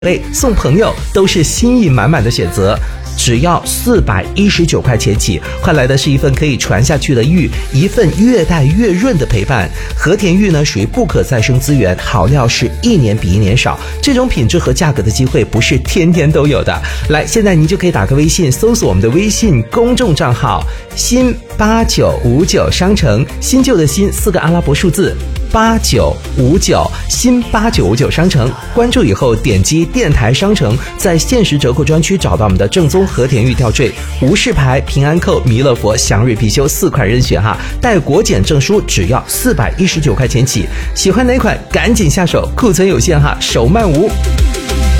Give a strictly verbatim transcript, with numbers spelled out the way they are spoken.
类送朋友都是心意满满的选择。只要四百一十九块钱起，换来的是一份可以传下去的玉，一份越戴越润的陪伴。和田玉呢属于不可再生资源，好料是一年比一年少，这种品质和价格的机会不是天天都有的。来，现在您就可以打个微信，搜索我们的微信公众账号新八九五九商城，新旧的新四个阿拉伯数字八九五九，新八九五九商城，关注以后点击电台商城，在限时折扣专区找到我们的正宗和田玉吊坠，无饰牌、平安扣、弥勒佛、祥瑞貔貅四款任选哈，带国检证书只要四百一十九块钱起，喜欢哪款赶紧下手，库存有限哈，手慢无。